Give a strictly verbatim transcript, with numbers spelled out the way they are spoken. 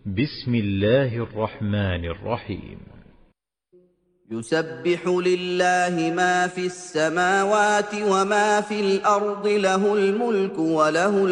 بسم الله الرحمن الرحيم. يسبح لله ما في السماوات وما في الأرض له الملك وله